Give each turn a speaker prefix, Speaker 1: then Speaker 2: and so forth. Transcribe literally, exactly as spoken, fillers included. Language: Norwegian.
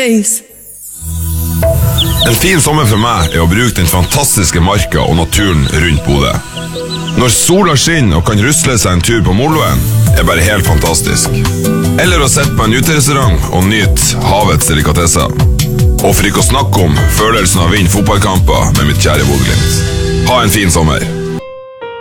Speaker 1: days.
Speaker 2: En fin sommer for meg er å bruke den fantastiske marka og naturen rundt Bodø. Når sola skinner og kan rusle seg en tur på Moloen, er bare helt fantastisk. Eller å sette på en uterestaurant og nyte havets delikatesser. Og for ikke å snakke om følelsen av å vinne fotballkamper med mitt kjære Bodø Glimt. Ha en fin sommer.